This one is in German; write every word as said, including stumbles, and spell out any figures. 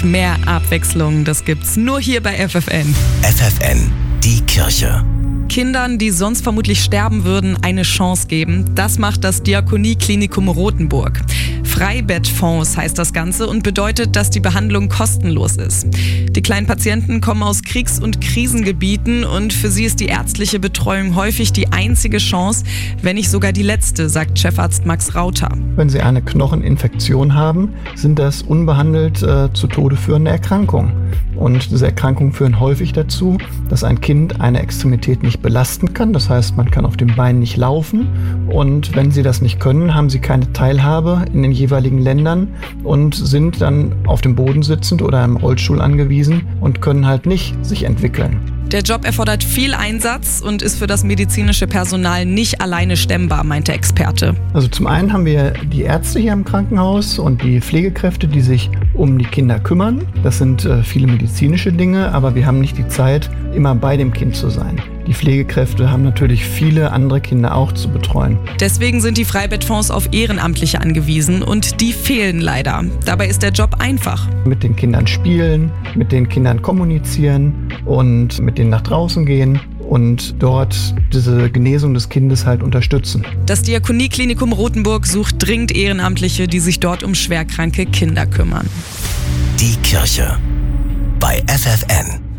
Mehr Abwechslung, das gibt's nur hier bei F F N. F F N, die Kirche. Kindern, die sonst vermutlich sterben würden, eine Chance geben. Das macht das Diakonieklinikum Rothenburg. Freibettfonds heißt das Ganze und bedeutet, dass die Behandlung kostenlos ist. Die kleinen Patienten kommen aus Kriegs- und Krisengebieten und für sie ist die ärztliche Betreuung häufig die einzige Chance, wenn nicht sogar die letzte, sagt Chefarzt Max Rauter. Wenn sie eine Knocheninfektion haben, sind das unbehandelt äh, zu Tode führende Erkrankungen. Und diese Erkrankungen führen häufig dazu, dass ein Kind eine Extremität nicht belasten kann. Das heißt, man kann auf dem Bein nicht laufen. Und wenn sie das nicht können, haben sie keine Teilhabe in den jeweiligen Ländern und sind dann auf dem Boden sitzend oder im Rollstuhl angewiesen und können halt nicht sich entwickeln. Der Job erfordert viel Einsatz und ist für das medizinische Personal nicht alleine stemmbar, meint der Experte. Also zum einen haben wir die Ärzte hier im Krankenhaus und die Pflegekräfte, die sich um die Kinder kümmern. Das sind äh, viele medizinische Dinge, aber wir haben nicht die Zeit, immer bei dem Kind zu sein. Die Pflegekräfte haben natürlich viele andere Kinder auch zu betreuen. Deswegen sind die Freibettfonds auf Ehrenamtliche angewiesen und die fehlen leider. Dabei ist der Job einfach. Mit den Kindern spielen, mit den Kindern kommunizieren und mit denen nach draußen gehen und dort diese Genesung des Kindes halt unterstützen. Das Diakonieklinikum Rothenburg sucht dringend Ehrenamtliche, die sich dort um schwerkranke Kinder kümmern. Die Kirche bei F F N.